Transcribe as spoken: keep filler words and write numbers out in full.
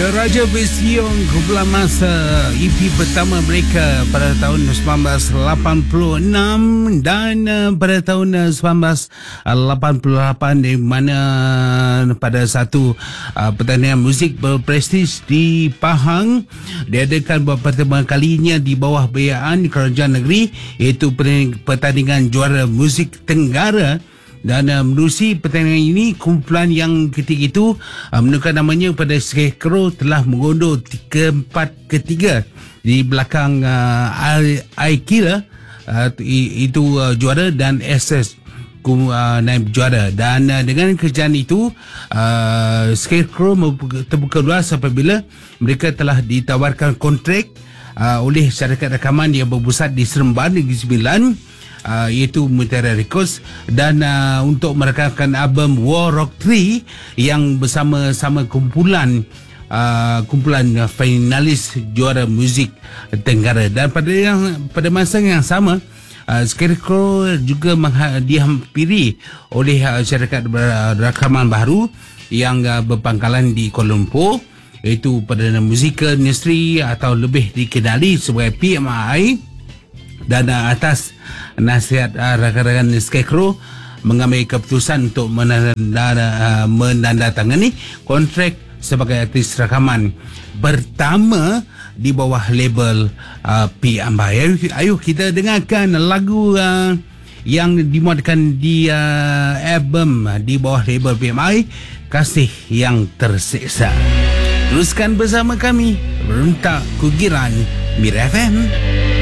Raja Besiong kumpulan masa E P pertama mereka pada tahun sembilan belas lapan puluh enam dan uh, pada tahun uh, sembilan belas lapan puluh lapan di mana pada satu uh, pertandingan muzik berprestij di Pahang diadakan buat pertama kalinya di bawah biayaan kerajaan negeri, iaitu pertandingan juara muzik Tenggara. Dan uh, menerusi pertandingan ini, kumpulan yang ketika itu uh, menukar namanya pada Scarecrow telah mengundur keempat ketiga di belakang uh, iKiller uh, itu uh, juara dan S S uh, naib juara. Dan uh, dengan kerjaan itu uh, Scarecrow terbuka luas apabila mereka telah ditawarkan kontrak uh, oleh syarikat rakaman yang berpusat di Seremban Negeri Sembilan, Uh, iaitu Mutiara Records, dan uh, untuk merakamkan album War Rock tiga yang bersama-sama kumpulan uh, kumpulan uh, finalis juara muzik Tenggara. Dan pada yang pada masa yang sama, uh, Scarecrow juga mengha- dihampiri oleh uh, syarikat rakaman baru yang uh, berpangkalan di Kuala Lumpur, iaitu Perdana Musical Industry atau lebih dikenali sebagai P M I. Dan uh, atas nasihat uh, rakan-rakan Scarecrow mengambil keputusan untuk menanda, uh, menandatangani kontrak sebagai artis rakaman pertama di bawah label uh, P M I. Ayo, ayo kita dengarkan lagu uh, yang dimuatkan di uh, album di bawah label P M I, Kasih Yang Tersiksa. Teruskan bersama kami, Rentak Kugiran Mira F M.